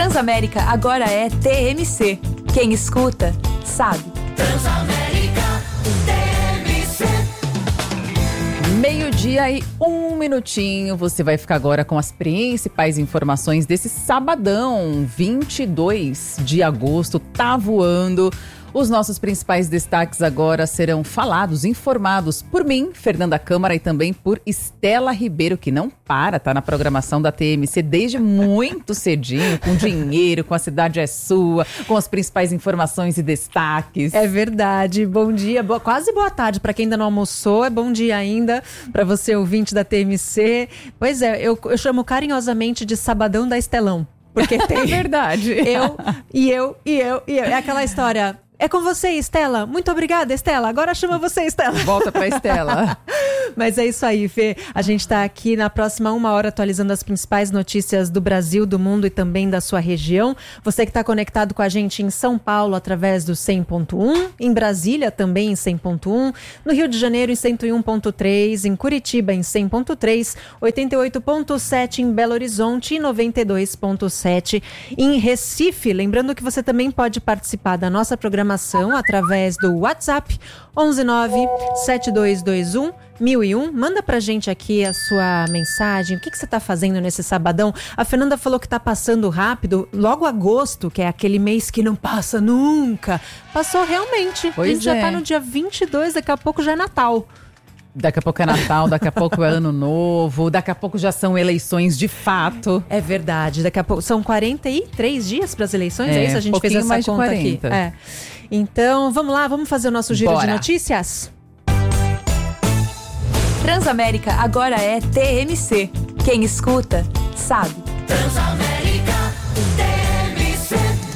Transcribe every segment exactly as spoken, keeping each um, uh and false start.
Transamérica agora é T M C. Quem escuta, sabe. Transamérica T M C. Meio-dia e um minutinho. Você vai ficar agora com as principais informações desse sabadão, vinte e dois de agosto. Tá voando. Os nossos principais destaques agora serão falados, informados por mim, Fernanda Câmara, e também por Estela Ribeiro, que não para, tá na programação da T M C desde muito cedinho, com dinheiro, com a cidade é sua, com as principais informações e destaques. É verdade. Bom dia, boa, quase boa tarde para quem ainda não almoçou, é bom dia ainda para você, ouvinte da T M C. Pois é, eu, eu chamo carinhosamente de Sabadão da Estelão. Porque tem É verdade. eu, e eu, e eu, e eu. É aquela história... É com você, Estela. Muito obrigada, Estela. Agora chama você, Estela. Volta pra Estela. Mas é isso aí, Fê. A gente tá aqui na próxima uma hora atualizando as principais notícias do Brasil, do mundo e também da sua região. Você que tá conectado com a gente em São Paulo através do cem ponto um, em Brasília também em cem ponto um, no Rio de Janeiro em cento e um ponto três, em Curitiba em cem ponto três, oitenta e oito ponto sete em Belo Horizonte e noventa e dois ponto sete em Recife. Lembrando que você também pode participar da nossa programação através do WhatsApp onze nove sete dois dois um mil e um. Manda pra gente aqui a sua mensagem. O que, que você tá fazendo nesse sabadão? A Fernanda falou que tá passando rápido. Logo agosto, que é aquele mês que não passa nunca, passou realmente. Pois a gente é. já tá no dia vinte e dois, daqui a pouco já é Natal. Daqui a pouco é Natal, daqui a pouco é Ano Novo, daqui a pouco já são eleições de fato. É verdade, daqui a pouco são quarenta e três dias para as eleições, é, É, isso? A gente fez pouquinho essa mais de conta quarenta. aqui. É. Então, vamos lá, vamos fazer o nosso giro Bora. de notícias? Transamérica agora é T M C. Quem escuta, sabe. Transamérica T M C.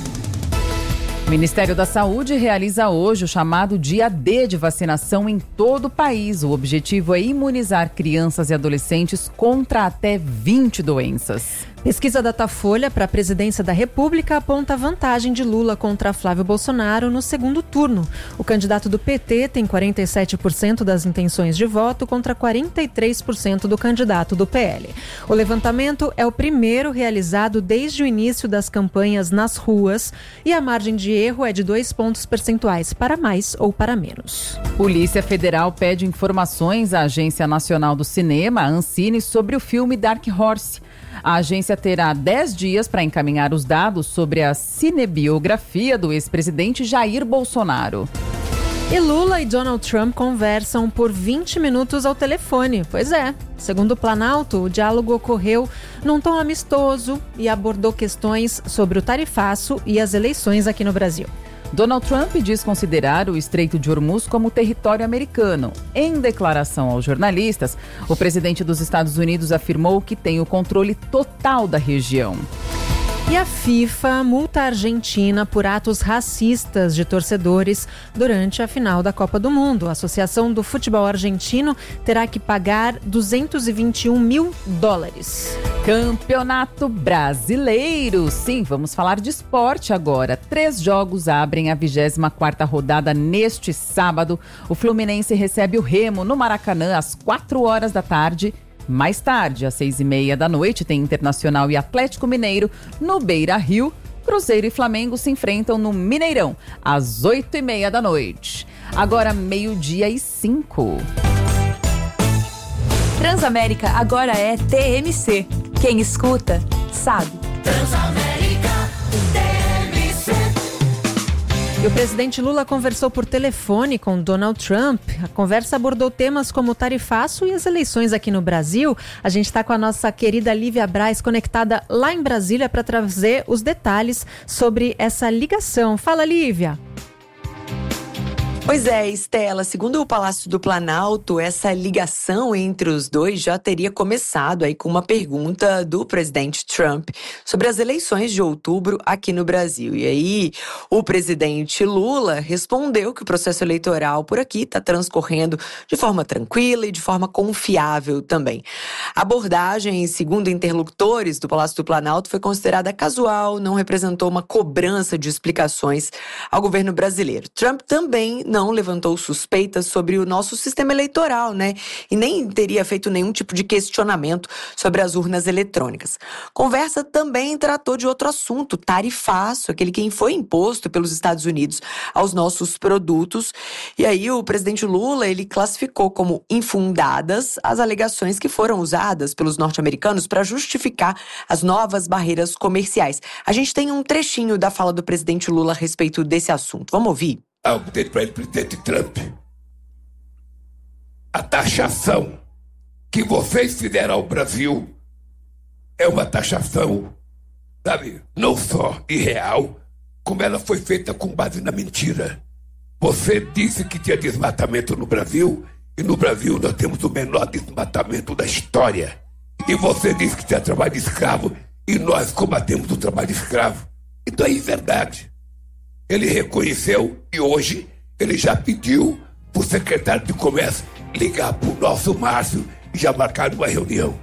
O Ministério da Saúde realiza hoje o chamado Dia D de vacinação em todo o país. O objetivo é imunizar crianças e adolescentes contra até vinte doenças. Pesquisa Datafolha para a presidência da República aponta vantagem de Lula contra Flávio Bolsonaro no segundo turno. O candidato do P T tem quarenta e sete por cento das intenções de voto contra quarenta e três por cento do candidato do P L. O levantamento é o primeiro realizado desde o início das campanhas nas ruas e a margem de erro é de dois pontos percentuais, para mais ou para menos. Polícia Federal pede informações à Agência Nacional do Cinema, a Ancine, sobre o filme Dark Horse. A agência terá dez dias para encaminhar os dados sobre a cinebiografia do ex-presidente Jair Bolsonaro. E Lula e Donald Trump conversam por vinte minutos ao telefone. Pois é, segundo o Planalto, o diálogo ocorreu num tom amistoso e abordou questões sobre o tarifaço e as eleições aqui no Brasil. Donald Trump diz considerar o Estreito de Hormuz como território americano. Em declaração aos jornalistas, o presidente dos Estados Unidos afirmou que tem o controle total da região. E a FIFA multa a Argentina por atos racistas de torcedores durante a final da Copa do Mundo. A Associação do Futebol Argentino terá que pagar duzentos e vinte e um mil dólares. Campeonato Brasileiro. Sim, vamos falar de esporte agora. Três jogos abrem a vigésima quarta rodada neste sábado. O Fluminense recebe o Remo no Maracanã às quatro horas da tarde. Mais tarde, às seis e meia da noite, tem Internacional e Atlético Mineiro no Beira-Rio. Cruzeiro e Flamengo se enfrentam no Mineirão, às oito e meia da noite. Agora, meio-dia e cinco. Transamérica agora é T M C. Quem escuta, sabe. Transamérica T M C. E o presidente Lula conversou por telefone com Donald Trump. A conversa abordou temas como o tarifaço e as eleições aqui no Brasil. A gente está com a nossa querida Lívia Braz conectada lá em Brasília para trazer os detalhes sobre essa ligação. Fala, Lívia! Pois é, Estela, segundo o Palácio do Planalto, essa ligação entre os dois já teria começado aí com uma pergunta do presidente Trump sobre as eleições de outubro aqui no Brasil. E aí, o presidente Lula respondeu que o processo eleitoral por aqui está transcorrendo de forma tranquila e de forma confiável também. A abordagem, segundo interlocutores do Palácio do Planalto, foi considerada casual, não representou uma cobrança de explicações ao governo brasileiro. Trump também não não levantou suspeitas sobre o nosso sistema eleitoral, né? E nem teria feito nenhum tipo de questionamento sobre as urnas eletrônicas. Conversa também tratou de outro assunto, tarifaço, aquele que foi imposto pelos Estados Unidos aos nossos produtos. E aí o presidente Lula, ele classificou como infundadas as alegações que foram usadas pelos norte-americanos para justificar as novas barreiras comerciais. A gente tem um trechinho da fala do presidente Lula a respeito desse assunto. Vamos ouvir? Eu dei para ele, presidente Trump, a taxação que vocês fizeram ao Brasil é uma taxação, sabe, não só irreal, como ela foi feita com base na mentira. Você disse que tinha desmatamento no Brasil, e no Brasil nós temos o menor desmatamento da história. E você disse que tinha trabalho escravo, e nós combatemos o trabalho escravo. Então é verdade. Ele reconheceu e hoje ele já pediu para o secretário de Comércio ligar para o nosso Márcio e já marcar uma reunião.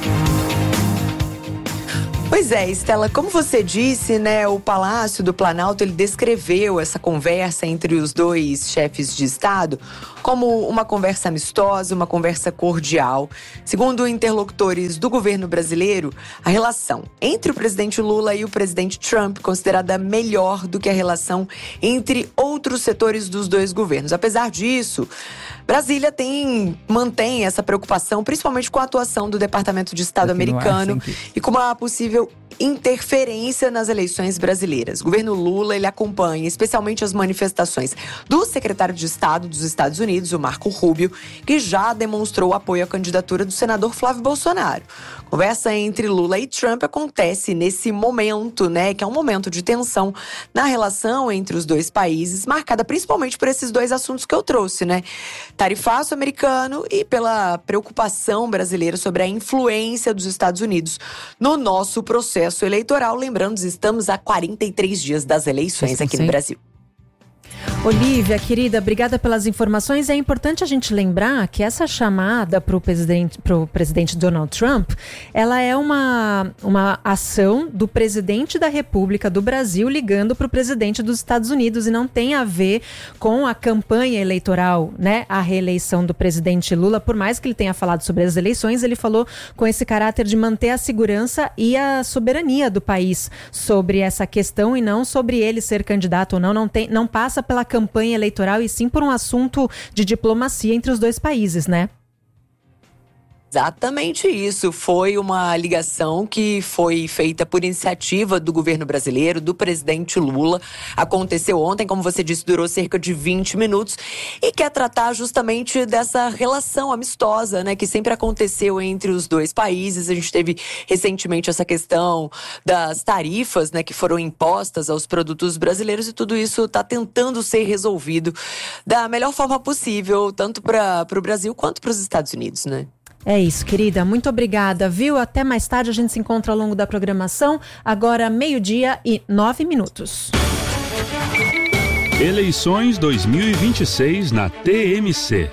Pois é, Estela, como você disse, né, o Palácio do Planalto, ele descreveu essa conversa entre os dois chefes de Estado como uma conversa amistosa, uma conversa cordial. Segundo interlocutores do governo brasileiro, a relação entre o presidente Lula e o presidente Trump é considerada melhor do que a relação entre outros setores dos dois governos. Apesar disso, Brasília tem, mantém essa preocupação, principalmente com a atuação do Departamento de Estado americano e com uma possível interferência nas eleições brasileiras. O governo Lula, ele acompanha especialmente as manifestações do secretário de Estado dos Estados Unidos, o Marco Rubio, que já demonstrou apoio à candidatura do senador Flávio Bolsonaro. Conversa entre Lula e Trump acontece nesse momento, né, que é um momento de tensão na relação entre os dois países, marcada principalmente por esses dois assuntos que eu trouxe, né? Tarifaço americano e pela preocupação brasileira sobre a influência dos Estados Unidos no nosso processo eleitoral. Lembrando, estamos a quarenta e três dias das eleições aqui no Brasil. Olívia, querida, obrigada pelas informações. É importante a gente lembrar que essa chamada para o presidente, pro presidente Donald Trump, ela é uma, uma ação do presidente da República do Brasil ligando para o presidente dos Estados Unidos e não tem a ver com a campanha eleitoral, né? A reeleição do presidente Lula, por mais que ele tenha falado sobre as eleições, ele falou com esse caráter de manter a segurança e a soberania do país sobre essa questão e não sobre ele ser candidato ou não. Não, tem, não passa pela campanha eleitoral e sim por um assunto de diplomacia entre os dois países, né? Exatamente isso. Foi uma ligação que foi feita por iniciativa do governo brasileiro, do presidente Lula. Aconteceu ontem, como você disse, durou cerca de vinte minutos e quer tratar justamente dessa relação amistosa, né, que sempre aconteceu entre os dois países. A gente teve recentemente essa questão das tarifas, né, que foram impostas aos produtos brasileiros e tudo isso está tentando ser resolvido da melhor forma possível, tanto para o Brasil quanto para os Estados Unidos, né? É isso, querida. Muito obrigada, viu? Até mais tarde, a gente se encontra ao longo da programação. Agora, meio-dia e nove minutos. Eleições dois mil e vinte e seis na T M C.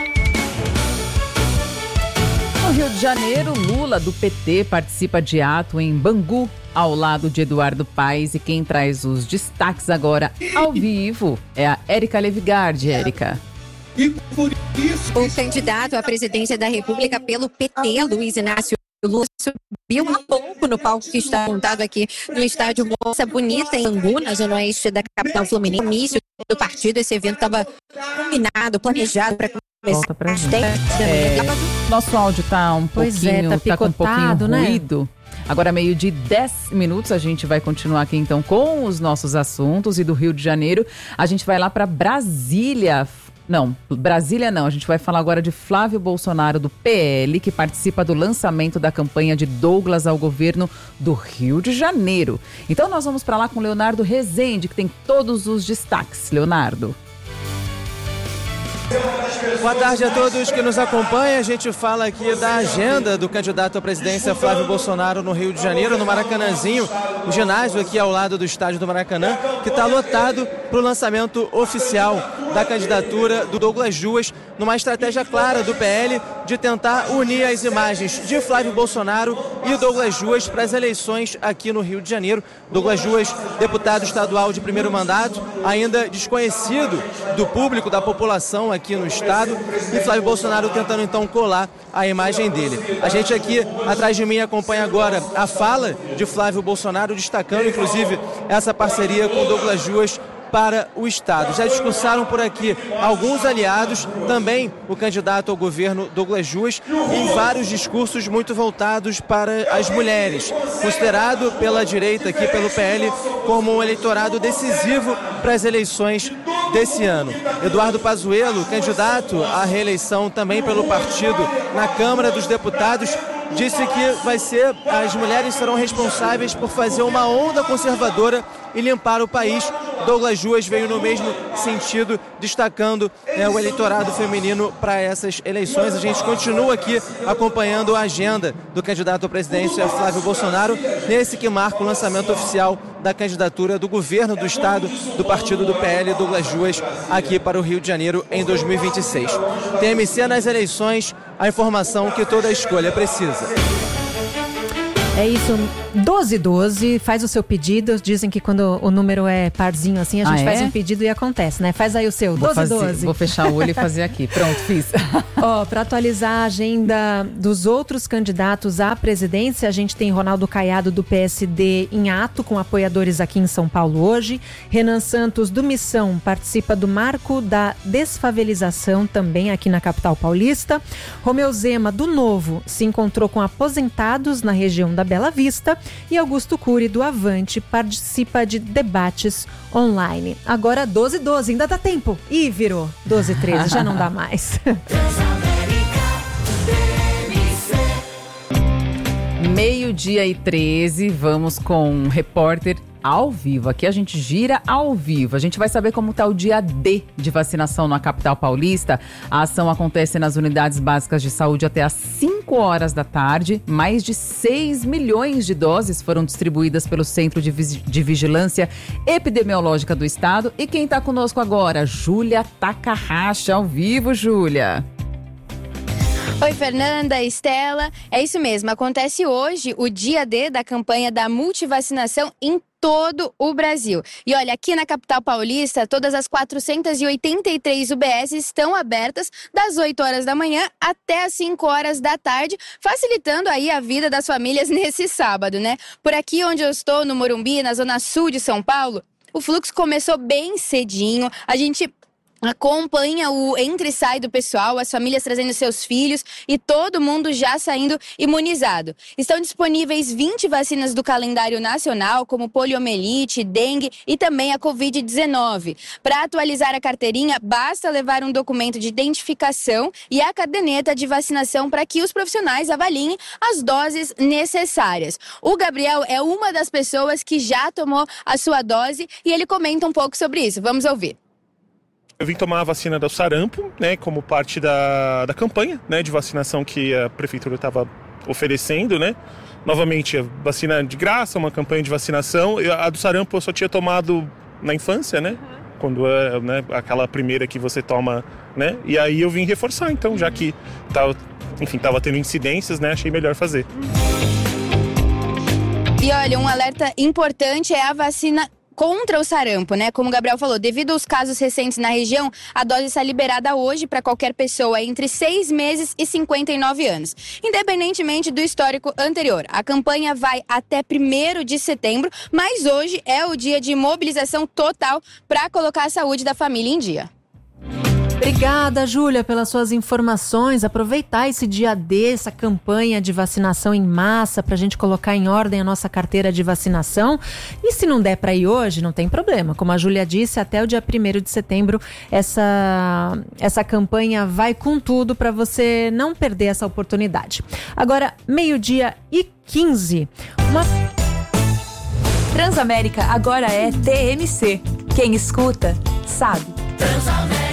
No Rio de Janeiro, Lula, do P T, participa de ato em Bangu, ao lado de Eduardo Paes. E quem traz os destaques agora ao vivo é a Érica Levigardi. Érica. E por isso... O candidato à presidência da República pelo P T, Luiz Inácio Lula, subiu há pouco no palco que está montado aqui no estádio Moça Bonita, em Bangu, na zona oeste da capital fluminense. No início do partido, esse evento estava combinado, planejado para começar. Volta pra gente. É, nosso áudio está um pois pouquinho, é, tá tá com um pouquinho né? ruído. Agora, meio de dez minutos, a gente vai continuar aqui então com os nossos assuntos. E do Rio de Janeiro, a gente vai lá para Brasília. Não, Brasília não. A gente vai falar agora de Flávio Bolsonaro, do P L, que participa do lançamento da campanha de Douglas ao governo do Rio de Janeiro. Então nós vamos para lá com Leonardo Rezende, que tem todos os destaques. Leonardo. Boa tarde a todos que nos acompanham. A gente fala aqui da agenda do candidato à presidência Flávio Bolsonaro no Rio de Janeiro, no Maracanãzinho, o ginásio aqui ao lado do estádio do Maracanã, que está lotado para o lançamento oficial da candidatura do Douglas Juas, numa estratégia clara do P L de tentar unir as imagens de Flávio Bolsonaro e Douglas Juas para as eleições aqui no Rio de Janeiro. Douglas Juas, deputado estadual de primeiro mandato, ainda desconhecido do público, da população aqui no estado, e Flávio Bolsonaro tentando então colar a imagem dele. A gente aqui atrás de mim acompanha agora a fala de Flávio Bolsonaro, destacando inclusive essa parceria com Douglas Juas para o Estado. Já discursaram por aqui alguns aliados, também o candidato ao governo Douglas Juas, em vários discursos muito voltados para as mulheres, considerado pela direita aqui, pelo P L, como um eleitorado decisivo para as eleições desse ano. Eduardo Pazuello, candidato à reeleição também pelo partido na Câmara dos Deputados, disse que vai ser, as mulheres serão responsáveis por fazer uma onda conservadora e limpar o país. Douglas Juas veio no mesmo sentido, destacando é, o eleitorado feminino para essas eleições. A gente continua aqui acompanhando a agenda do candidato à presidência Flávio Bolsonaro, nesse que marca o lançamento oficial da candidatura do governo do estado do partido do P L, Douglas Juas, aqui para o Rio de Janeiro em dois mil e vinte e seis. T M C nas eleições, a informação que toda escolha precisa. É isso, doze doze, faz o seu pedido. Dizem que quando o número é parzinho assim, a gente ah, faz é? um pedido e acontece, né? Faz aí o seu, doze doze. Vou fechar o olho e fazer aqui. Pronto, fiz. Ó, para atualizar a agenda dos outros candidatos à presidência, a gente tem Ronaldo Caiado do P S D em ato com apoiadores aqui em São Paulo hoje. Renan Santos do Missão participa do marco da desfavelização também aqui na capital paulista. Romeu Zema do Novo se encontrou com aposentados na região da Bela Vista, e Augusto Cury do Avante participa de debates online. Agora doze doze, ainda dá tempo. Ih, virou doze treze, já não dá mais. Meio-dia e treze, vamos com um repórter ao vivo. Aqui a gente gira ao vivo. A gente vai saber como está o dia D de vacinação na capital paulista. A ação acontece nas unidades básicas de saúde até às cinco horas da tarde. Mais de seis milhões de doses foram distribuídas pelo Centro de, de Vigilância Epidemiológica do Estado. E quem está conosco agora? Júlia Takahashi, ao vivo, Júlia. Oi, Fernanda, Estela. É isso mesmo, acontece hoje o dia D da campanha da multivacinação em todo o Brasil. E olha, aqui na capital paulista, todas as quatrocentas e oitenta e três U B S estão abertas das oito horas da manhã até as cinco horas da tarde, facilitando aí a vida das famílias nesse sábado, né? Por aqui onde eu estou, no Morumbi, na zona sul de São Paulo, o fluxo começou bem cedinho. A gente acompanha o entra e sai do pessoal, as famílias trazendo seus filhos e todo mundo já saindo imunizado. Estão disponíveis vinte vacinas do calendário nacional, como poliomielite, dengue e também a covid dezenove. Para atualizar a carteirinha, basta levar um documento de identificação e a caderneta de vacinação para que os profissionais avaliem as doses necessárias. O Gabriel é uma das pessoas que já tomou a sua dose e ele comenta um pouco sobre isso. Vamos ouvir. Eu vim tomar a vacina do sarampo, né, como parte da, da campanha, né, de vacinação que a prefeitura estava oferecendo, né. Novamente, a vacina de graça, uma campanha de vacinação. A do sarampo eu só tinha tomado na infância, né, quando é, né, aquela primeira que você toma, né. E aí eu vim reforçar, então, já que tava, enfim, estava tendo incidências, né, achei melhor fazer. E olha, um alerta importante é a vacina contra o sarampo, né? Como o Gabriel falou, devido aos casos recentes na região, a dose está liberada hoje para qualquer pessoa entre seis meses e cinquenta e nove anos, independentemente do histórico anterior. A campanha vai até primeiro de setembro, mas hoje é o dia de mobilização total para colocar a saúde da família em dia. Obrigada, Júlia, pelas suas informações. Aproveitar esse dia D, essa campanha de vacinação em massa, para a gente colocar em ordem a nossa carteira de vacinação. E se não der para ir hoje, não tem problema. Como a Júlia disse, até o dia primeiro de setembro, essa, essa campanha vai com tudo para você não perder essa oportunidade. Agora, meio-dia e quinze. Uma... Transamérica agora é T M C. Quem escuta, sabe. Transamérica.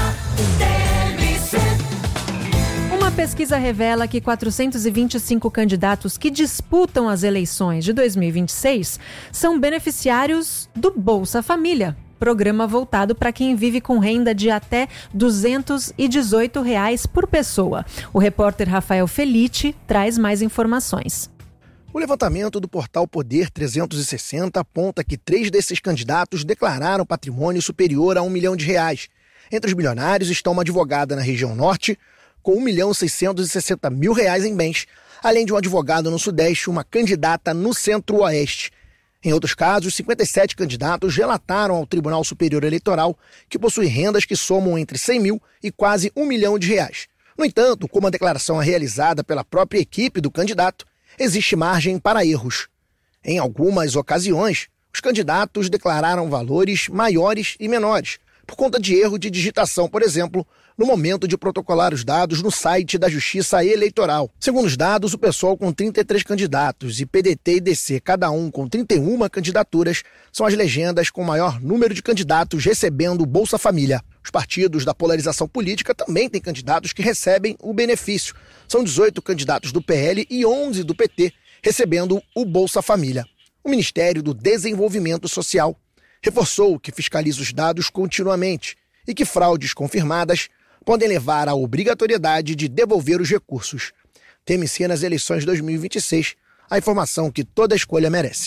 Uma pesquisa revela que quatrocentos e vinte e cinco candidatos que disputam as eleições de dois mil e vinte e seis são beneficiários do Bolsa Família. programa voltado para quem vive com renda de até duzentos e dezoito reais por pessoa. O repórter Rafael Felice traz mais informações. O levantamento do portal Poder trezentos e sessenta aponta que três desses candidatos declararam patrimônio superior a um milhão de reais. Entre os milionários estão uma advogada na região norte, com um milhão seiscentos e sessenta mil reais em bens, além de um advogado no Sudeste e uma candidata no Centro-Oeste. Em outros casos, cinquenta e sete candidatos relataram ao Tribunal Superior Eleitoral que possuem rendas que somam entre cem mil e quase um milhão de reais. No entanto, como a declaração é realizada pela própria equipe do candidato, existe margem para erros. Em algumas ocasiões, os candidatos declararam valores maiores e menores, por conta de erro de digitação, por exemplo, no momento de protocolar os dados no site da Justiça Eleitoral. Segundo os dados, o PSOL com trinta e três candidatos e P D T e D C, cada um com trinta e uma candidaturas, são as legendas com maior número de candidatos recebendo o Bolsa Família. Os partidos da polarização política também têm candidatos que recebem o benefício. São dezoito candidatos do P L e onze do P T recebendo o Bolsa Família. O Ministério do Desenvolvimento Social reforçou que fiscaliza os dados continuamente e que fraudes confirmadas podem levar à obrigatoriedade de devolver os recursos. T M C nas eleições de dois mil e vinte e seis, a informação que toda escolha merece.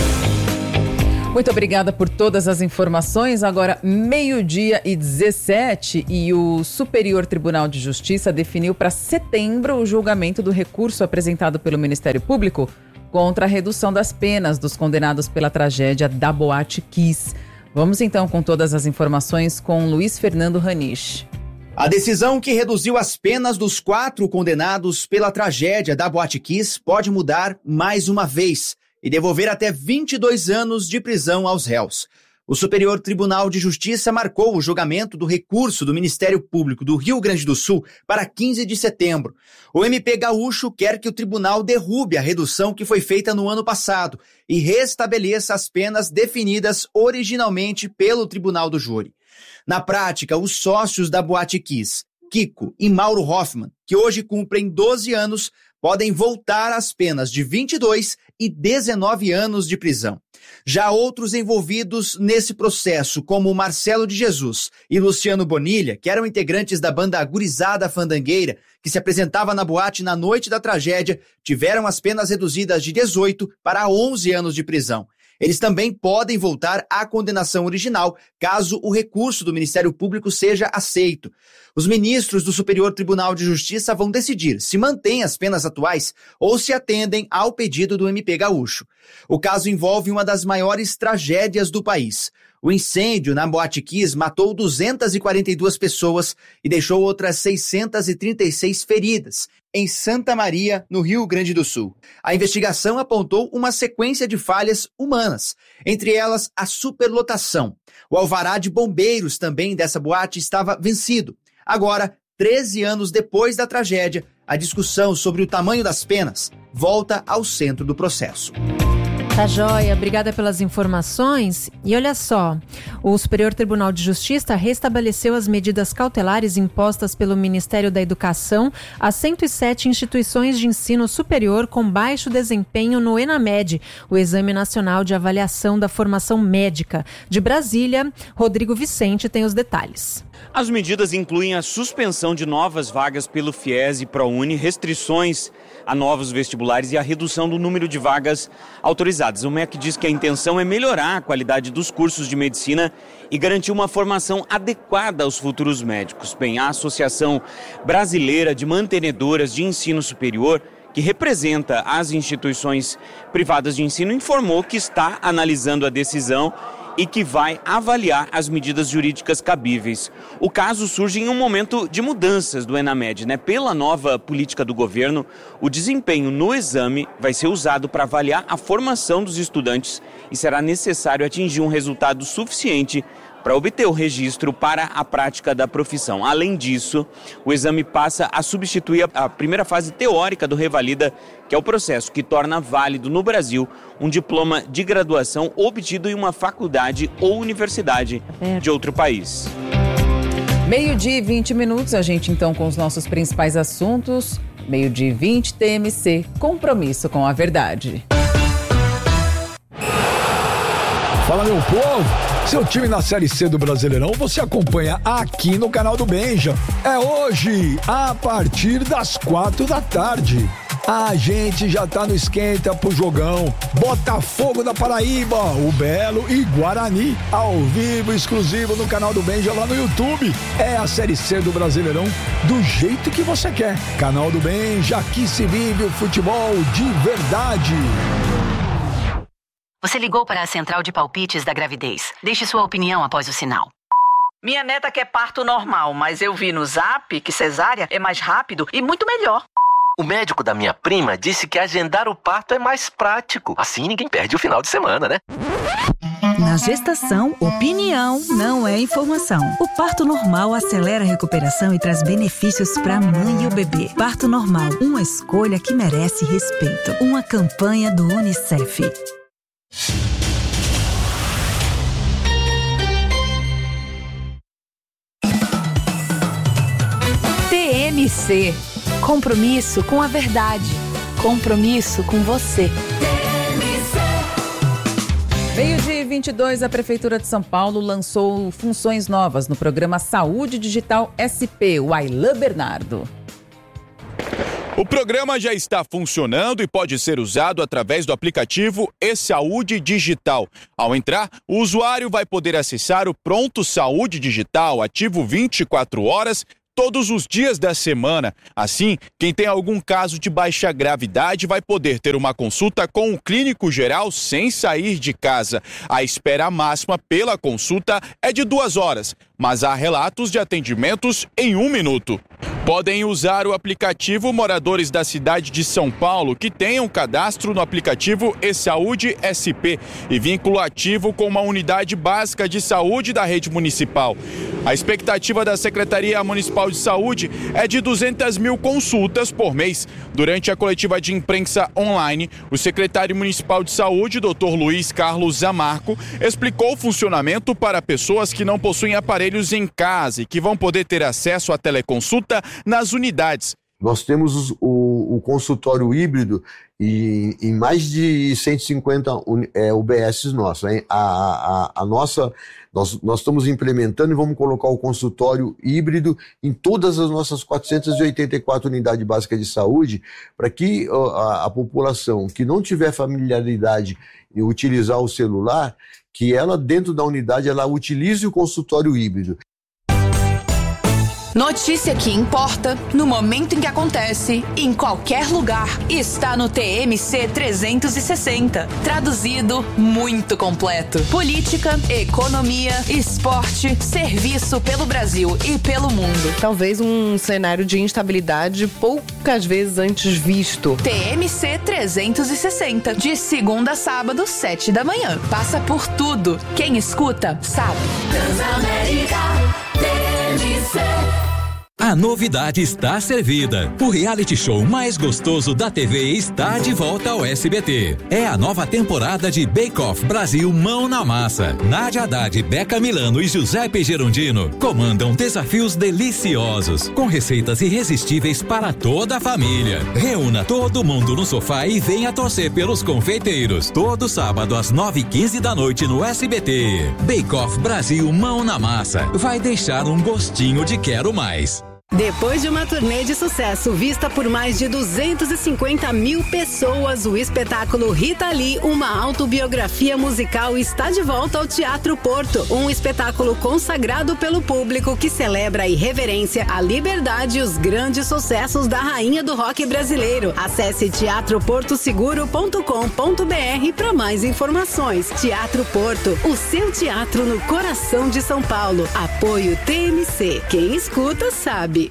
Muito obrigada por todas as informações. Agora, meio-dia e dezessete, e o Superior Tribunal de Justiça definiu para setembro o julgamento do recurso apresentado pelo Ministério Público contra a redução das penas dos condenados pela tragédia da Boate Kiss. Vamos então com todas as informações com Luiz Fernando Ranisch. A decisão que reduziu as penas dos quatro condenados pela tragédia da Boate Kiss pode mudar mais uma vez e devolver até vinte e dois anos de prisão aos réus. O Superior Tribunal de Justiça marcou o julgamento do recurso do Ministério Público do Rio Grande do Sul para quinze de setembro. O M P gaúcho quer que o tribunal derrube a redução que foi feita no ano passado e restabeleça as penas definidas originalmente pelo Tribunal do Júri. Na prática, os sócios da Boate Kiss, Kiko e Mauro Hoffman, que hoje cumprem doze anos, podem voltar às penas de vinte e dois e dezenove anos de prisão. Já outros envolvidos nesse processo, como Marcelo de Jesus e Luciano Bonilha, que eram integrantes da banda Gurizada Fandangueira, que se apresentava na boate na noite da tragédia, tiveram as penas reduzidas de dezoito para onze anos de prisão. Eles também podem voltar à condenação original, caso o recurso do Ministério Público seja aceito. Os ministros do Superior Tribunal de Justiça vão decidir se mantêm as penas atuais ou se atendem ao pedido do M P gaúcho. O caso envolve uma das maiores tragédias do país. O incêndio na Boate Kiss matou duzentas e quarenta e duas pessoas e deixou outras seiscentas e trinta e seis feridas, em Santa Maria, no Rio Grande do Sul. A investigação apontou uma sequência de falhas humanas, entre elas a superlotação. O alvará de bombeiros também dessa boate estava vencido. Agora, treze anos depois da tragédia, a discussão sobre o tamanho das penas volta ao centro do processo. Tá joia, obrigada pelas informações. E olha só, o Superior Tribunal de Justiça restabeleceu as medidas cautelares impostas pelo Ministério da Educação a cento e sete instituições de ensino superior com baixo desempenho no ENAMED, o Exame Nacional de Avaliação da Formação Médica. De Brasília, Rodrigo Vicente tem os detalhes. As medidas incluem a suspensão de novas vagas pelo FIES e ProUni, restrições a novos vestibulares e a redução do número de vagas autorizadas. O M E C diz que a intenção é melhorar a qualidade dos cursos de medicina e garantir uma formação adequada aos futuros médicos. Bem, a Associação Brasileira de Mantenedoras de Ensino Superior, que representa as instituições privadas de ensino, informou que está analisando a decisão e que vai avaliar as medidas jurídicas cabíveis. O caso surge em um momento de mudanças do ENAMED, né? Pela nova política do governo, o desempenho no exame vai ser usado para avaliar a formação dos estudantes e será necessário atingir um resultado suficiente para obter o registro para a prática da profissão. Além disso, o exame passa a substituir a primeira fase teórica do Revalida, que é o processo que torna válido no Brasil um diploma de graduação obtido em uma faculdade ou universidade de outro país. Meio-dia e vinte minutos, a gente então com os nossos principais assuntos. Meio-dia e vinte, T M C, compromisso com a verdade. Fala, meu povo, seu time na Série C do Brasileirão você acompanha aqui no canal do Benja. É hoje, a partir das quatro da tarde. A gente já tá no esquenta pro jogão. Botafogo da Paraíba, o Belo e Guarani, ao vivo, exclusivo no canal do Benja lá no YouTube. É a Série C do Brasileirão do jeito que você quer. Canal do Benja, aqui se vive o futebol de verdade. Você ligou para a central de palpites da gravidez. Deixe sua opinião após o sinal. Minha neta quer parto normal, mas eu vi no Zap que cesárea é mais rápido e muito melhor. O médico da minha prima disse que agendar o parto é mais prático. Assim ninguém perde o final de semana, né? Na gestação, opinião não é informação. O parto normal acelera a recuperação e traz benefícios para a mãe e o bebê. Parto normal, uma escolha que merece respeito. Uma campanha do Unicef. T M C. Compromisso com a verdade. Compromisso com você. Meio-dia e vinte e dois, a Prefeitura de São Paulo lançou funções novas no programa Saúde Digital S P, o Ailan Bernardo. O programa já está funcionando e pode ser usado através do aplicativo e-Saúde Digital. Ao entrar, o usuário vai poder acessar o Pronto Saúde Digital, ativo vinte e quatro horas, todos os dias da semana. Assim, quem tem algum caso de baixa gravidade vai poder ter uma consulta com o clínico geral sem sair de casa. A espera máxima pela consulta é de duas horas, mas há relatos de atendimentos em um minuto. Podem usar o aplicativo moradores da cidade de São Paulo que tenham cadastro no aplicativo e-Saúde S P e vínculo ativo com uma unidade básica de saúde da rede municipal. A expectativa da Secretaria Municipal de Saúde é de duzentas mil consultas por mês. Durante a coletiva de imprensa online, o secretário municipal de saúde, doutor Luiz Carlos Zamarco, explicou o funcionamento para pessoas que não possuem aparelhos em casa e que vão poder ter acesso à teleconsulta nas unidades. Nós temos o, o consultório híbrido e, em mais de cento e cinquenta é, U B S nossos. Hein? A, a, a nossa, nós, nós estamos implementando e vamos colocar o consultório híbrido em todas as nossas quatrocentas e oitenta e quatro unidades básicas de saúde, para que a, a população que não tiver familiaridade em utilizar o celular, que ela dentro da unidade ela utilize o consultório híbrido. Notícia que importa, no momento em que acontece, em qualquer lugar, está no T M C trezentos e sessenta. Traduzido, muito completo. Política, economia, esporte, serviço pelo Brasil e pelo mundo. Talvez um cenário de instabilidade poucas vezes antes visto. T M C trezentos e sessenta, de segunda a sábado, sete da manhã. Passa por tudo. Quem escuta, sabe. Transamérica, T M C. A novidade está servida. O reality show mais gostoso da T V está de volta ao S B T. É a nova temporada de Bake Off Brasil Mão na Massa. Nádia Haddad, Beca Milano e Giuseppe Gerondino comandam desafios deliciosos, com receitas irresistíveis para toda a família. Reúna todo mundo no sofá e venha torcer pelos confeiteiros. Todo sábado às nove e quinze da noite no S B T. Bake Off Brasil Mão na Massa. Vai deixar um gostinho de quero mais. Depois de uma turnê de sucesso vista por mais de duzentas e cinquenta mil pessoas, o espetáculo Rita Lee, uma autobiografia musical, está de volta ao Teatro Porto. Um espetáculo consagrado pelo público que celebra a irreverência, a liberdade e os grandes sucessos da rainha do rock brasileiro. Acesse teatro porto seguro ponto com ponto b r para mais informações. Teatro Porto, o seu teatro no coração de São Paulo. Apoio T M C. Quem escuta sabe.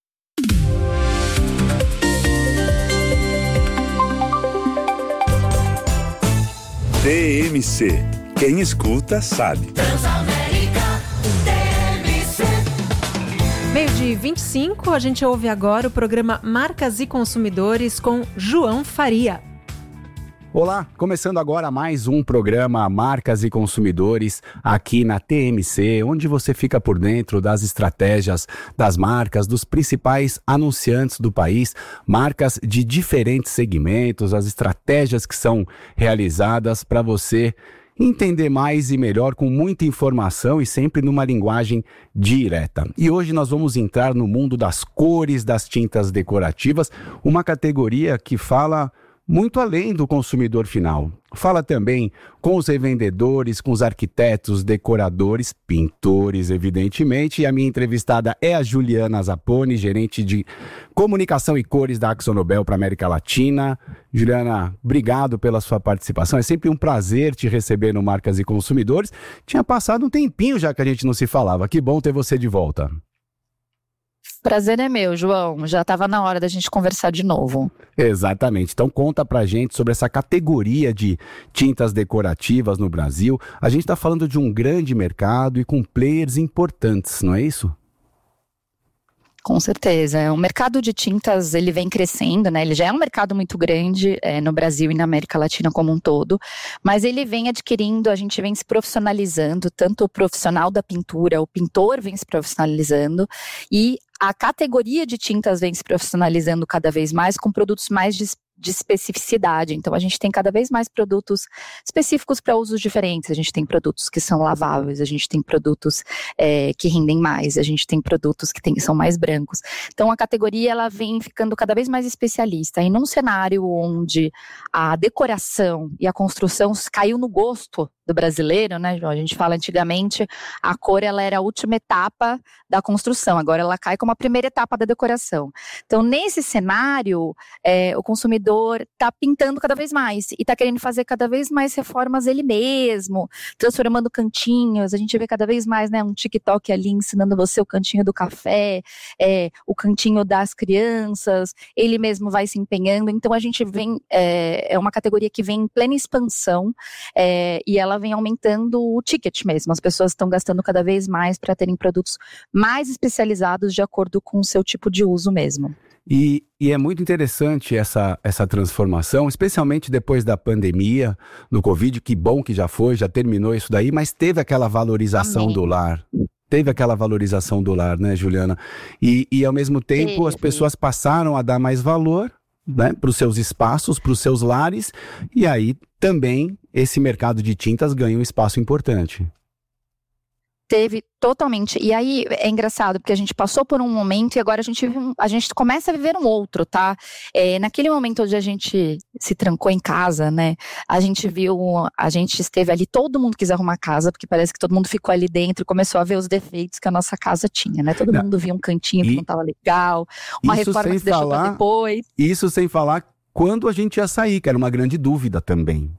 T M C. Quem escuta sabe. Transamérica, T M C. Meio-dia e vinte e cinco, a gente ouve agora o programa Marcas e Consumidores com João Faria. Olá, começando agora mais um programa Marcas e Consumidores aqui na T M C, onde você fica por dentro das estratégias das marcas, dos principais anunciantes do país, marcas de diferentes segmentos, as estratégias que são realizadas para você entender mais e melhor com muita informação e sempre numa linguagem direta. E hoje nós vamos entrar no mundo das cores das tintas decorativas, uma categoria que fala muito além do consumidor final. Fala também com os revendedores, com os arquitetos, decoradores, pintores, evidentemente. E a minha entrevistada é a Juliana Zapponi, gerente de comunicação e cores da AkzoNobel para a América Latina. Juliana, obrigado pela sua participação. É sempre um prazer te receber no Marcas e Consumidores. Tinha passado um tempinho já que a gente não se falava. Que bom ter você de volta. Prazer é meu, João. Já estava na hora da gente conversar de novo. Exatamente. Então conta pra gente sobre essa categoria de tintas decorativas no Brasil. A gente está falando de um grande mercado e com players importantes, não é isso? Com certeza. O mercado de tintas, ele vem crescendo, né? Ele já é um mercado muito grande é, no Brasil e na América Latina como um todo, mas ele vem adquirindo, a gente vem se profissionalizando, tanto o profissional da pintura, o pintor vem se profissionalizando e a categoria de tintas vem se profissionalizando cada vez mais com produtos mais de, de especificidade. Então, a gente tem cada vez mais produtos específicos para usos diferentes. A gente tem produtos que são laváveis, a gente tem produtos é, que rendem mais, a gente tem produtos que tem, são mais brancos. Então, a categoria ela vem ficando cada vez mais especialista. E num cenário onde a decoração e a construção caiu no gosto do brasileiro, né, João? A gente fala antigamente, a cor ela era a última etapa da construção, agora ela cai como a primeira etapa da decoração. Então, nesse cenário, é, o consumidor está pintando cada vez mais e está querendo fazer cada vez mais reformas ele mesmo, transformando cantinhos. A gente vê cada vez mais, né, um TikTok ali ensinando você o cantinho do café, é, o cantinho das crianças, ele mesmo vai se empenhando. Então, a gente vem, é, é uma categoria que vem em plena expansão é, e ela vem aumentando o ticket mesmo. As pessoas estão gastando cada vez mais para terem produtos mais especializados de acordo com o seu tipo de uso mesmo. E, e é muito interessante essa, essa transformação, especialmente depois da pandemia, do Covid, que bom que já foi, já terminou isso daí, mas teve aquela valorização Amém. do lar. Teve aquela valorização do lar, né, Juliana? E, e ao mesmo tempo teve. As pessoas passaram a dar mais valor, né, para os seus espaços, para os seus lares, e aí também esse mercado de tintas ganha um espaço importante. Teve totalmente, e aí é engraçado porque a gente passou por um momento e agora a gente, vive um, a gente começa a viver um outro, tá? É, naquele momento onde a gente se trancou em casa, né? A gente viu, a gente esteve ali, todo mundo quis arrumar casa, porque parece que todo mundo ficou ali dentro e começou a ver os defeitos que a nossa casa tinha, né? Todo não. mundo via um cantinho que e, não estava legal, uma reforma que se deixou para depois. Isso sem falar quando a gente ia sair, que era uma grande dúvida também.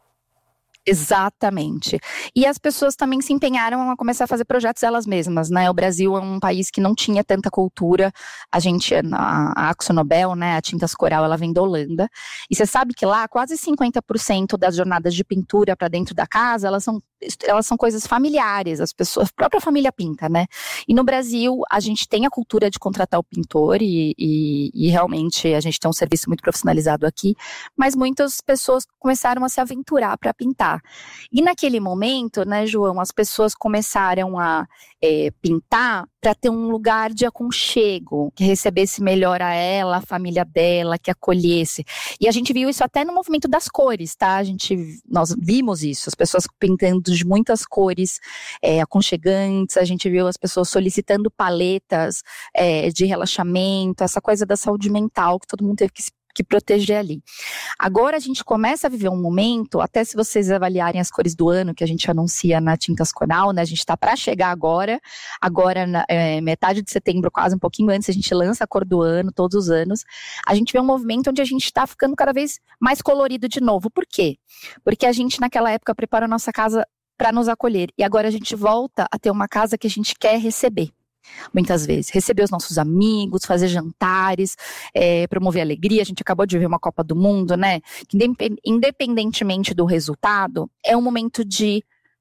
Exatamente. E as pessoas também se empenharam a começar a fazer projetos elas mesmas, né? O Brasil é um país que não tinha tanta cultura. A gente, a, a AkzoNobel, né, a Tintas Coral, ela vem da Holanda. E você sabe que lá quase cinquenta por cento das jornadas de pintura para dentro da casa, elas são, elas são coisas familiares. As pessoas, a própria família pinta, né? E no Brasil, a gente tem a cultura de contratar o pintor e, e, e realmente a gente tem um serviço muito profissionalizado aqui, mas muitas pessoas começaram a se aventurar para pintar. E naquele momento, né, João, as pessoas começaram a é, pintar para ter um lugar de aconchego, que recebesse melhor a ela, a família dela, que acolhesse. E a gente viu isso até no movimento das cores, tá? A gente, nós vimos isso, as pessoas pintando de muitas cores é, aconchegantes, a gente viu as pessoas solicitando paletas é, de relaxamento, essa coisa da saúde mental que todo mundo teve que se que proteger ali. Agora a gente começa a viver um momento, até se vocês avaliarem as cores do ano que a gente anuncia na Tintas Coral, né, a gente está para chegar agora, agora na é, metade de setembro, quase um pouquinho antes, a gente lança a cor do ano, todos os anos, a gente vê um movimento onde a gente está ficando cada vez mais colorido de novo. Por quê? Porque a gente naquela época preparou a nossa casa para nos acolher, e agora a gente volta a ter uma casa que a gente quer receber. Muitas vezes, receber os nossos amigos, fazer jantares, é, promover alegria. A gente acabou de ver uma Copa do Mundo, né? Que independentemente do resultado, é um momento de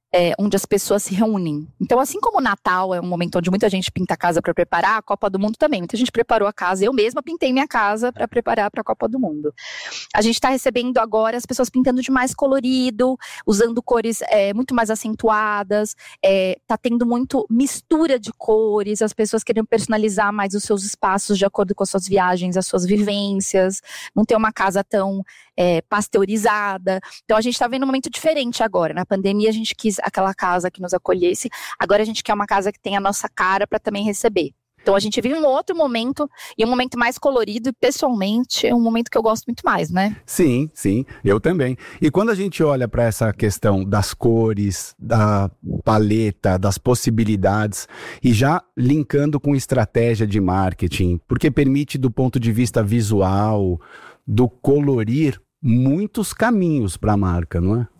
É, onde as pessoas se reúnem. Então, assim como o Natal é um momento onde muita gente pinta a casa para preparar, a Copa do Mundo também. Muita gente preparou a casa. Eu mesma pintei minha casa para preparar para a Copa do Mundo. A gente está recebendo agora as pessoas pintando de mais colorido, usando cores é, muito mais acentuadas. Está é, tendo muito mistura de cores, as pessoas querendo personalizar mais os seus espaços de acordo com as suas viagens, as suas vivências. Não ter uma casa tão é, pasteurizada. Então, a gente está vendo um momento diferente agora. Na pandemia, a gente quis aquela casa que nos acolhesse, agora a gente quer uma casa que tenha a nossa cara para também receber. Então a gente vive um outro momento, e um momento mais colorido, e pessoalmente é um momento que eu gosto muito mais, né? Sim, sim, eu também. E quando a gente olha para essa questão das cores, da paleta, das possibilidades, e já linkando com estratégia de marketing, porque permite do ponto de vista visual, do colorir, muitos caminhos para a marca, não é?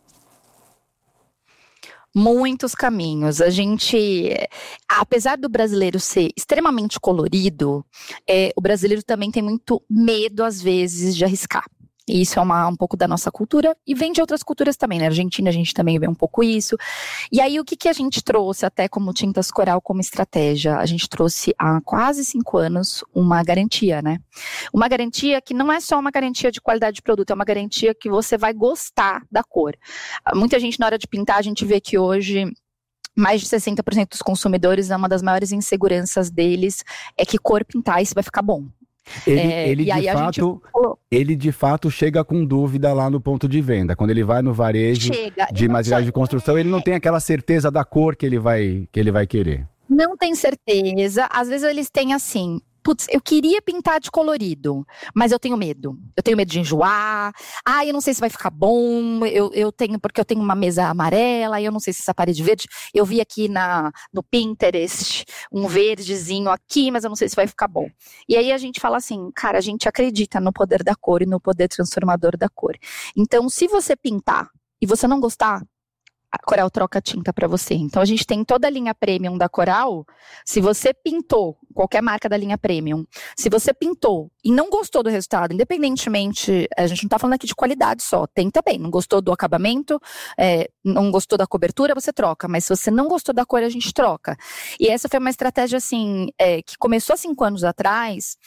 Muitos caminhos. A gente, apesar do brasileiro ser extremamente colorido, é, o brasileiro também tem muito medo, às vezes, de arriscar. E isso é uma, um pouco da nossa cultura, e vem de outras culturas também. Na Argentina a gente também vê um pouco isso. E aí o que, que a gente trouxe até como Tintas Coral como estratégia? A gente trouxe há quase cinco anos uma garantia, né? Uma garantia que não é só uma garantia de qualidade de produto, é uma garantia que você vai gostar da cor. Muita gente na hora de pintar, a gente vê que hoje mais de sessenta por cento dos consumidores, é uma das maiores inseguranças deles, é que cor pintar, isso vai ficar bom. Ele, É, ele, e aí de a fato, gente- ele de fato chega com dúvida lá no ponto de venda. Quando ele vai no varejo Chega. de materiais de construção, ele não tem aquela certeza da cor que ele vai, que ele vai querer. Não tem certeza. Às vezes eles têm assim, putz, eu queria pintar de colorido, mas eu tenho medo. Eu tenho medo de enjoar. Ah, eu não sei se vai ficar bom. Eu, eu tenho, porque eu tenho uma mesa amarela, e eu não sei se essa parede verde. Eu vi aqui na, no Pinterest um verdezinho aqui, mas eu não sei se vai ficar bom. E aí a gente fala assim, cara, a gente acredita no poder da cor e no poder transformador da cor. Então, se você pintar e você não gostar, a Coral troca tinta para você. Então a gente tem toda a linha premium da Coral. Se você pintou, qualquer marca da linha premium, se você pintou e não gostou do resultado, independentemente, a gente não tá falando aqui de qualidade só, tem também, não gostou do acabamento, é, não gostou da cobertura, você troca, mas se você não gostou da cor, a gente troca. E essa foi uma estratégia assim, é, que começou há cinco anos atrás.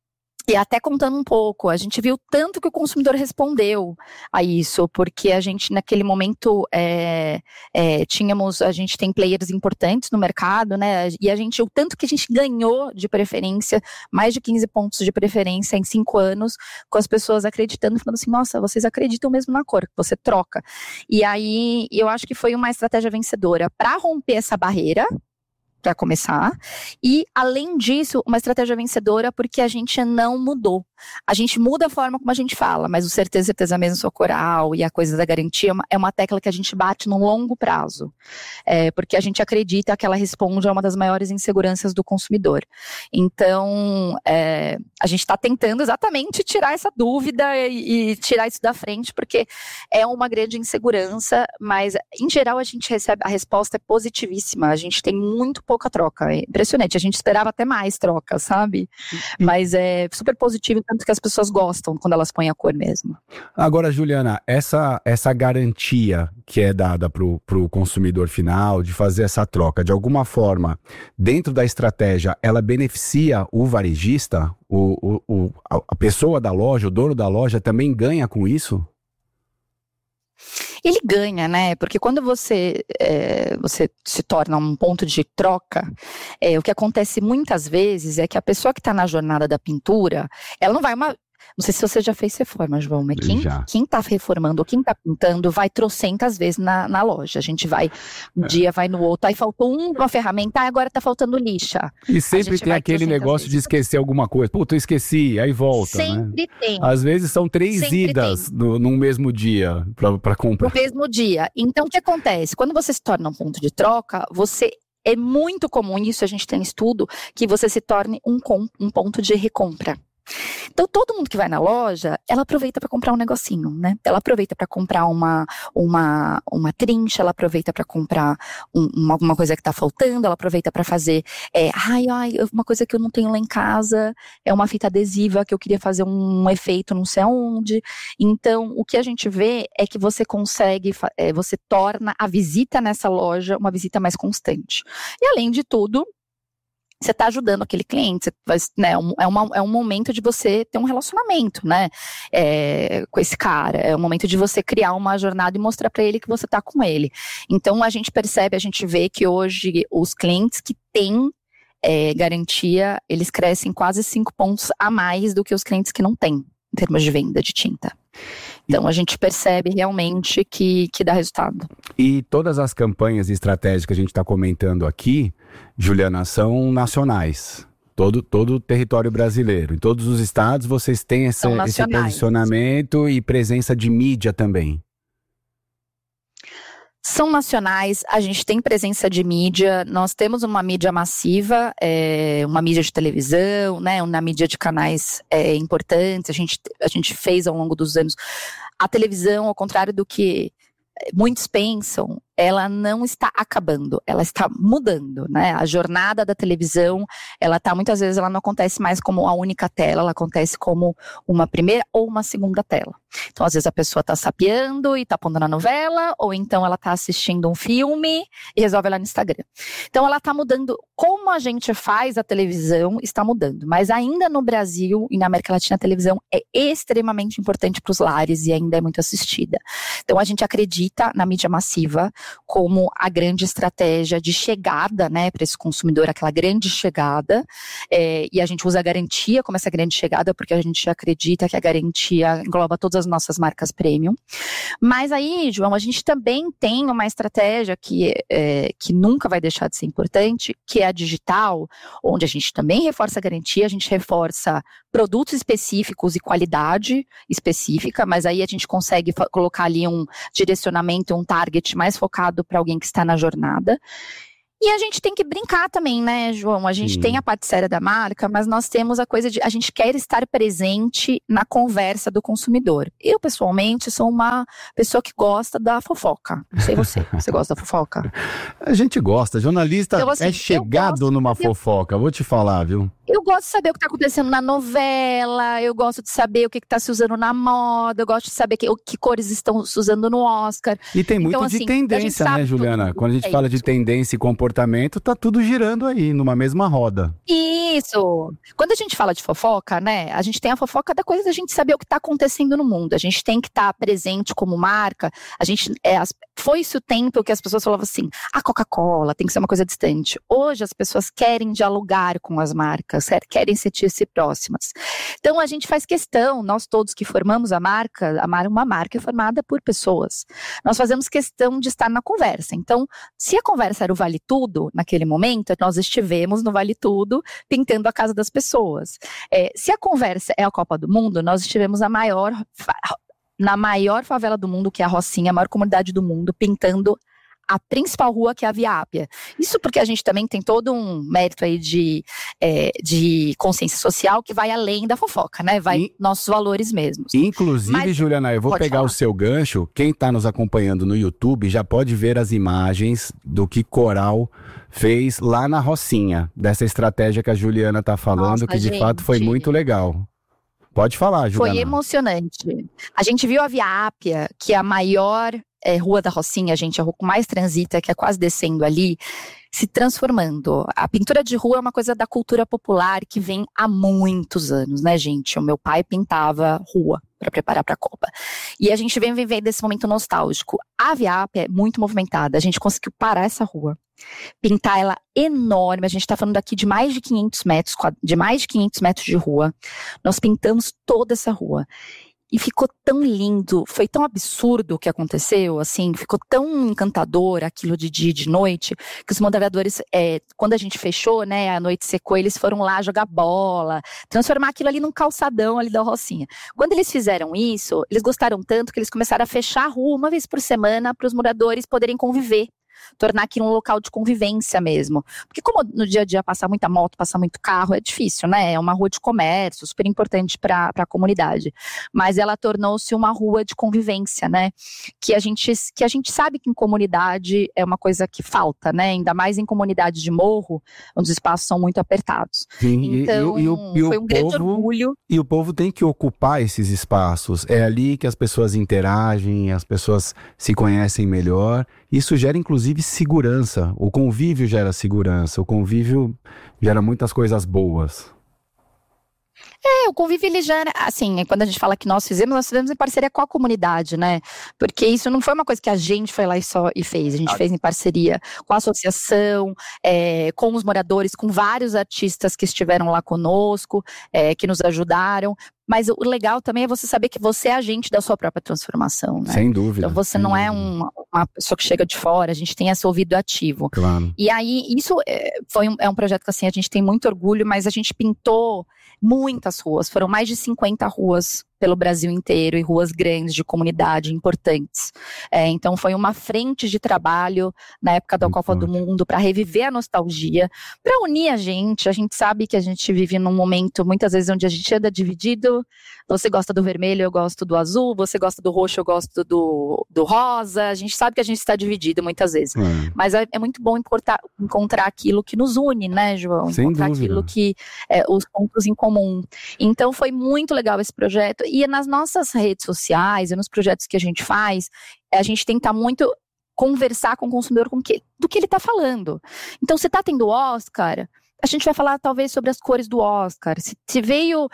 E até contando um pouco, a gente viu tanto que o consumidor respondeu a isso, porque a gente naquele momento é, é, tínhamos, a gente tem players importantes no mercado, né? E a gente, o tanto que a gente ganhou de preferência, mais de quinze pontos de preferência em cinco anos, com as pessoas acreditando, falando assim, nossa, vocês acreditam mesmo na cor, você troca. E aí, eu acho que foi uma estratégia vencedora para romper essa barreira, para começar, e além disso, uma estratégia vencedora porque a gente não mudou. A gente muda a forma como a gente fala, mas o certeza, certeza mesmo, sua coral e a coisa da garantia é uma, é uma tecla que a gente bate no longo prazo, é, porque a gente acredita que ela responde a uma das maiores inseguranças do consumidor. Então, é, a gente está tentando exatamente tirar essa dúvida e, e tirar isso da frente, porque é uma grande insegurança, mas em geral a gente recebe, a resposta é positivíssima, a gente tem muito pouca troca, é impressionante, a gente esperava até mais troca, sabe? Mas é super positivo, tanto que as pessoas gostam quando elas põem a cor mesmo. Agora, Juliana, essa, essa garantia que é dada para o consumidor final de fazer essa troca, de alguma forma, dentro da estratégia, ela beneficia o varejista? O, o, o, a pessoa da loja, o dono da loja também ganha com isso? Ele ganha, né? Porque quando você, é, você se torna um ponto de troca, é, o que acontece muitas vezes é que a pessoa que está na jornada da pintura, ela não vai uma... Não sei se você já fez reforma, João, mas quem, quem tá reformando ou quem tá pintando vai trocentas vezes na, na loja. A gente vai, um é. dia vai no outro, aí faltou um, uma ferramenta, ah, agora tá faltando lixa. E sempre tem aquele negócio esse. de esquecer alguma coisa. Puta, eu esqueci, aí volta, Sempre né? tem. Às vezes são três sempre idas no, num mesmo dia pra, pra comprar. No mesmo dia. Então, o que acontece? Quando você se torna um ponto de troca, você... É muito comum, isso a gente tem estudo, que você se torne um, com, um ponto de recompra. Então, todo mundo que vai na loja, ela aproveita para comprar um negocinho, né? Ela aproveita para comprar uma, uma, uma trincha, ela aproveita para comprar um, uma, alguma coisa que está faltando, ela aproveita para fazer, é, ai, ai, uma coisa que eu não tenho lá em casa, é uma fita adesiva que eu queria fazer um efeito não sei aonde. Então, o que a gente vê é que você consegue, é, você torna a visita nessa loja uma visita mais constante. E além de tudo, você está ajudando aquele cliente, você vai, né, é, uma, é um momento de você ter um relacionamento, né, é, com esse cara, é um momento de você criar uma jornada e mostrar para ele que você está com ele. Então a gente percebe, a gente vê que hoje os clientes que têm é, garantia, eles crescem quase cinco pontos a mais do que os clientes que não têm, em termos de venda de tinta. Então a gente percebe realmente que, que dá resultado. E todas as campanhas e estratégias que a gente está comentando aqui, Juliana, são nacionais. Todo, todo o território brasileiro. Em todos os estados vocês têm esse, esse posicionamento e presença de mídia também. São nacionais, a gente tem presença de mídia, nós temos uma mídia massiva, é, uma mídia de televisão, né, uma mídia de canais é, importantes, a gente, a gente fez ao longo dos anos. A televisão, ao contrário do que muitos pensam, ela não está acabando, ela está mudando, né? A jornada da televisão, ela tá, muitas vezes, ela não acontece mais como a única tela, ela acontece como uma primeira ou uma segunda tela. Então, às vezes, a pessoa está sapeando e está pondo na novela, ou então ela está assistindo um filme e resolve lá no Instagram. Então, ela está mudando, como a gente faz a televisão, está mudando. Mas ainda no Brasil e na América Latina, a televisão é extremamente importante para os lares e ainda é muito assistida. Então, a gente acredita na mídia massiva como a grande estratégia de chegada, né, para esse consumidor, aquela grande chegada, é, e a gente usa a garantia como essa grande chegada, porque a gente acredita que a garantia engloba todas as nossas marcas premium. Mas aí, João, a gente também tem uma estratégia que, é, que nunca vai deixar de ser importante, que é a digital, onde a gente também reforça a garantia, a gente reforça produtos específicos e qualidade específica, mas aí a gente consegue colocar ali um direcionamento, um target mais focado para alguém que está na jornada. E a gente tem que brincar também, né, João? A gente Sim. tem a parte séria da marca, mas nós temos a coisa de... A gente quer estar presente na conversa do consumidor. Eu, pessoalmente, sou uma pessoa que gosta da fofoca. Não sei você. Você gosta da fofoca? A gente gosta. Jornalista então, assim, é chegado numa fofoca. Vou te falar, viu? Eu gosto de saber o que está acontecendo na novela, eu gosto de saber o que está se usando na moda, eu gosto de saber que, que cores estão se usando no Oscar. E tem muito então, de assim, tendência, né, Juliana? Quando a gente é fala isso. de tendência e comportamento, tá tudo girando aí, numa mesma roda. Isso! Quando a gente fala de fofoca, né, a gente tem a fofoca da coisa da gente saber o que está acontecendo no mundo. A gente tem que estar tá presente como marca. A gente, é, as, foi isso o tempo que as pessoas falavam assim, a Coca-Cola tem que ser uma coisa distante. Hoje as pessoas querem dialogar com as marcas, querem sentir-se próximas. Então a gente faz questão, nós todos que formamos a marca, a mar, uma marca é formada por pessoas. Nós fazemos questão de estar na conversa. Então, se a conversa era o Vale Tudo, naquele momento, nós estivemos no Vale Tudo pintando a casa das pessoas. É, se a conversa é a Copa do Mundo, nós estivemos na maior, na maior favela do mundo, que é a Rocinha, a maior comunidade do mundo, pintando a principal rua, que é a Via Ápia. Isso porque a gente também tem todo um mérito aí de, é, de consciência social que vai além da fofoca, né? Vai e, nossos valores mesmos. Inclusive, Mas, Juliana, eu vou pegar falar. o seu gancho. Quem está nos acompanhando no YouTube já pode ver as imagens do que Coral fez lá na Rocinha, dessa estratégia que a Juliana está falando, Nossa, que de gente. fato foi muito legal. Pode falar, Juliana. Foi emocionante. A gente viu a Via Ápia, que é a maior é, rua da Rocinha, gente, a rua que mais transita, que é quase descendo ali, se transformando. A pintura de rua é uma coisa da cultura popular que vem há muitos anos, né, gente? O meu pai pintava rua para preparar para a Copa. E a gente vem vivendo esse momento nostálgico. A Via Ápia é muito movimentada, a gente conseguiu parar essa rua, pintar ela enorme, a gente está falando aqui de mais de quinhentos metros, de mais de quinhentos metros de rua. Nós pintamos toda essa rua. E ficou tão lindo, foi tão absurdo o que aconteceu, assim, ficou tão encantador aquilo de dia e de noite, que os moderadores, é, quando a gente fechou, né, a noite secou, eles foram lá jogar bola, transformar aquilo ali num calçadão ali da Rocinha. Quando eles fizeram isso, eles gostaram tanto que eles começaram a fechar a rua uma vez por semana para os moradores poderem conviver. tornar aquilo um local de convivência mesmo. Porque como no dia a dia passar muita moto, passar muito carro, é difícil, né? É uma rua de comércio, super importante para a comunidade. Mas ela tornou-se uma rua de convivência, né? Que a, gente, que a gente sabe que em comunidade é uma coisa que falta, né? Ainda mais em comunidades de morro, onde os espaços são muito apertados. Sim, então, e, e, e o, e foi o um grande povo, orgulho. E o povo tem que ocupar esses espaços. É ali que as pessoas interagem, as pessoas se conhecem melhor. Isso gera, inclusive, segurança. O convívio gera segurança. O convívio gera muitas coisas boas. É, o convívio ele gera, assim, quando a gente fala que nós fizemos, nós fizemos em parceria com a comunidade, né? Porque isso não foi uma coisa que a gente foi lá e só e fez, a gente ah. fez em parceria com a associação, é, com os moradores, com vários artistas que estiveram lá conosco, é, que nos ajudaram. Mas o legal também é você saber que você é agente da sua própria transformação, né? Sem dúvida. Então você não é um, uma pessoa que chega de fora, a gente tem esse ouvido ativo. Claro. E aí, isso é, foi um, é um projeto que assim, a gente tem muito orgulho, mas a gente pintou muitas ruas, foram mais de cinquenta ruas pelo Brasil inteiro, e ruas grandes, de comunidade, importantes. É, então foi uma frente de trabalho na época da muito Copa forte. do Mundo, para reviver a nostalgia, para unir a gente. A gente sabe que a gente vive num momento, muitas vezes, onde a gente anda dividido. Você gosta do vermelho, eu gosto do azul, você gosta do roxo, eu gosto do, do rosa. A gente sabe que a gente está dividido muitas vezes. É. Mas é, é muito bom encontrar, encontrar aquilo que nos une, né, João? Sem encontrar dúvida. aquilo que, é, os pontos em comum. Então foi muito legal esse projeto. E nas nossas redes sociais e nos projetos que a gente faz, a gente tenta muito conversar com o consumidor com que, do que ele está falando. Então, se está tendo Oscar, a gente vai falar talvez sobre as cores do Oscar. Se, se veio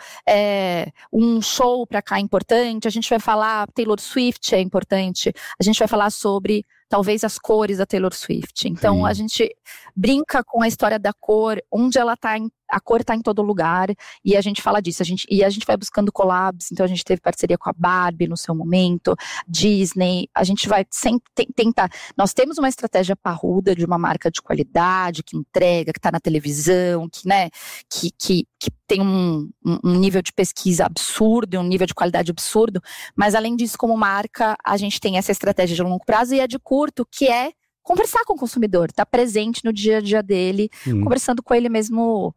é, um show para cá importante, a gente vai falar Taylor Swift é importante. A gente vai falar sobre talvez as cores da Taylor Swift. Então, Sim. a gente brinca com a história da cor, onde ela está em a cor está em todo lugar, e a gente fala disso, a gente, e a gente vai buscando collabs. Então a gente teve parceria com a Barbie no seu momento, Disney, a gente vai sempre tentar, nós temos uma estratégia parruda de uma marca de qualidade, que entrega, que está na televisão, que, né, que, que, que tem um, um nível de pesquisa absurdo, um nível de qualidade absurdo, mas além disso, como marca, a gente tem essa estratégia de longo prazo e a de curto, que é conversar com o consumidor, estar tá presente no dia a dia dele, hum. conversando com ele mesmo,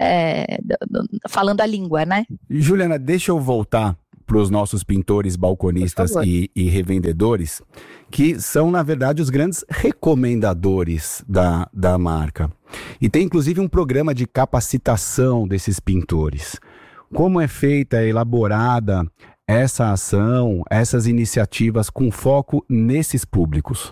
é, falando a língua, né? Juliana, deixa eu voltar para os nossos pintores, balconistas e, e revendedores, que são, na verdade, os grandes recomendadores da, da marca. E tem, inclusive, um programa de capacitação desses pintores. Como é feita, elaborada essa ação, essas iniciativas com foco nesses públicos?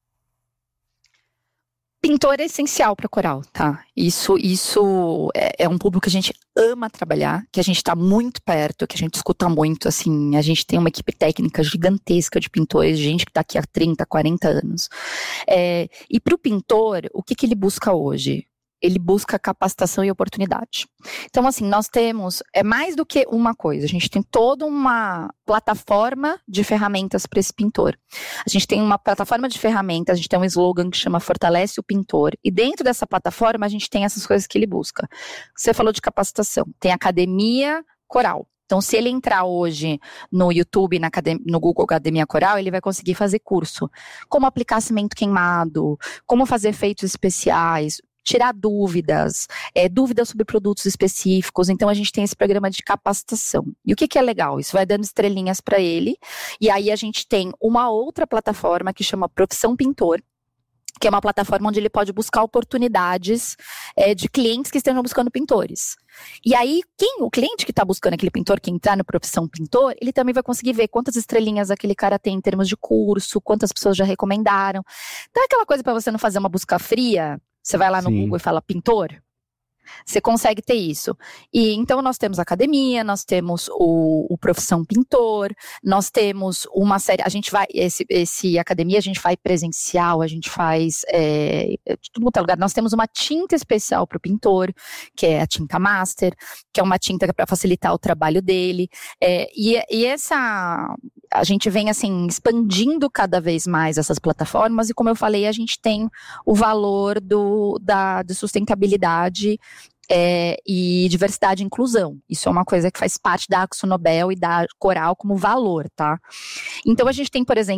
Pintor é essencial para Coral, tá? Isso, isso é, é um público que a gente ama trabalhar, que a gente está muito perto, que a gente escuta muito, assim, a gente tem uma equipe técnica gigantesca de pintores, gente que está aqui há trinta, quarenta anos. É, e para o pintor, o que, que ele busca hoje? Ele busca capacitação e oportunidade. Então, assim, nós temos, é mais do que uma coisa, a gente tem toda uma plataforma de ferramentas para esse pintor. A gente tem uma plataforma de ferramentas, a gente tem um slogan que chama Fortalece o Pintor, e dentro dessa plataforma a gente tem essas coisas que ele busca. Você falou de capacitação, tem Academia Coral. Então, se ele entrar hoje no YouTube, na academia, no Google Academia Coral, ele vai conseguir fazer curso. Como aplicar cimento queimado, como fazer efeitos especiais, tirar dúvidas, é, dúvidas sobre produtos específicos. Então a gente tem esse programa de capacitação. E o que, que é legal? Isso vai dando estrelinhas para ele, e aí a gente tem uma outra plataforma que chama Profissão Pintor, que é uma plataforma onde ele pode buscar oportunidades é, de clientes que estejam buscando pintores. E aí, quem, o cliente que está buscando aquele pintor, que entrar na Profissão Pintor, ele também vai conseguir ver quantas estrelinhas aquele cara tem em termos de curso, quantas pessoas já recomendaram. Então é aquela coisa para você não fazer uma busca fria. Você vai lá no Sim. Google e fala pintor, você consegue ter isso. E então nós temos a academia, nós temos o, o Profissão Pintor, nós temos uma série, a gente vai, esse, esse academia a gente faz presencial, a gente faz é, de tudo quanto é lugar. Nós temos uma tinta especial para o pintor, que é a tinta Master, que é uma tinta para facilitar o trabalho dele. É, e, e essa, a gente vem assim, expandindo cada vez mais essas plataformas, e como eu falei, a gente tem o valor do, da, de sustentabilidade É, e diversidade e inclusão. Isso é uma coisa que faz parte da AkzoNobel e da Coral como valor, tá? Então a gente tem, por exemplo,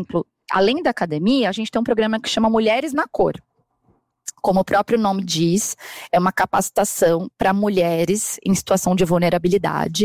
além da academia, a gente tem um programa que chama Mulheres na Cor. Como o próprio nome diz, é uma capacitação para mulheres em situação de vulnerabilidade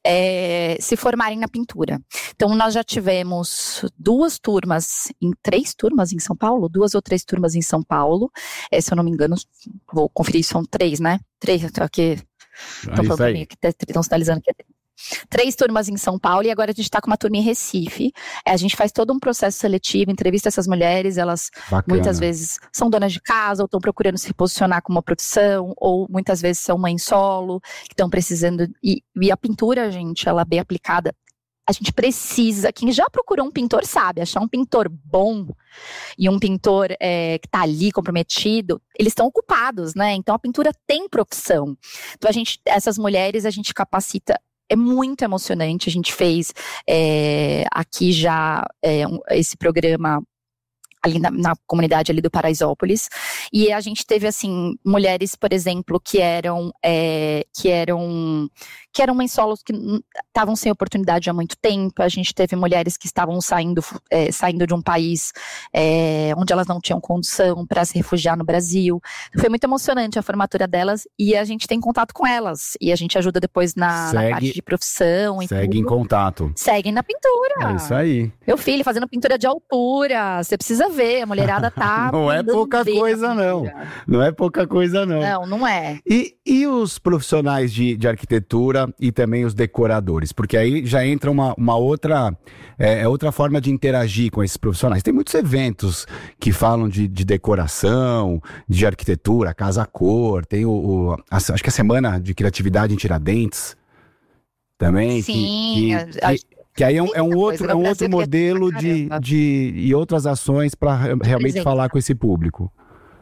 é, se formarem na pintura. Então, nós já tivemos duas turmas, em três turmas em São Paulo, duas ou três turmas em São Paulo. É, se eu não me engano, vou conferir, são três, né? Três, aqui. Estão falando pra mim, que estão sinalizando que é três. Três turmas em São Paulo e agora a gente está com uma turma em Recife. A gente faz todo um processo seletivo, entrevista essas mulheres, elas Bacana. muitas vezes são donas de casa ou estão procurando se posicionar como uma profissão, ou muitas vezes são mães solo, que estão precisando, e, e a pintura, gente, ela bem aplicada, a gente precisa, quem já procurou um pintor sabe, achar um pintor bom e um pintor é, que está ali comprometido, eles estão ocupados, né? Então a pintura tem profissão. Então a gente, essas mulheres a gente capacita. É muito emocionante, a gente fez é, aqui já é, um, esse programa ali na, na comunidade ali do Paraisópolis, e a gente teve assim, mulheres, por exemplo, que eram é, que eram que eram mães solos que estavam sem oportunidade há muito tempo. A gente teve mulheres que estavam saindo, é, saindo de um país é, onde elas não tinham condição para se refugiar no Brasil. Foi muito emocionante a formatura delas, e a gente tem contato com elas, e a gente ajuda depois na, na parte de profissão. E segue tudo. Em contato. Segue na pintura. É isso aí. Meu filho fazendo pintura de altura, você precisa ver, a mulherada tá... Não é pouca coisa não, não é pouca coisa não. Não, não é. E, e os profissionais de, de arquitetura e também os decoradores? Porque aí já entra uma, uma outra, é, outra forma de interagir com esses profissionais. Tem muitos eventos que falam de, de decoração, de arquitetura, casa-cor, tem o, o a, acho que a Semana de Criatividade em Tiradentes também. Sim, que, a, que, que, que aí é um, é um outro, é um outro modelo de, de, e outras ações para realmente falar com esse público.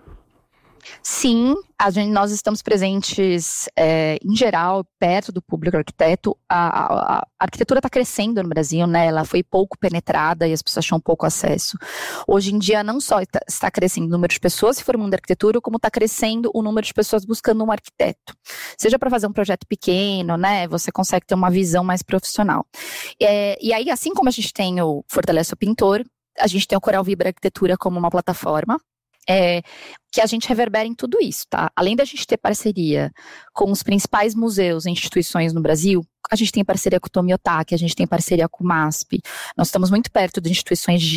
Sim, a gente, nós estamos presentes é, em geral, perto do público arquiteto. A, a, a arquitetura está crescendo no Brasil, né? Ela foi pouco penetrada e as pessoas tinham pouco acesso. Hoje em dia não só está, está crescendo o número de pessoas se formando em arquitetura, como está crescendo o número de pessoas buscando um arquiteto. Seja para fazer um projeto pequeno, né? Você consegue ter uma visão mais profissional. É, e aí, assim como a gente tem o Fortalece o Pintor, a gente tem o Coral Vibra Arquitetura como uma plataforma, É, que a gente reverbera em tudo isso, tá? Além da gente ter parceria com os principais museus e instituições no Brasil, a gente tem parceria com o Tomi Otaki, a gente tem parceria com o MASP, nós estamos muito perto de instituições de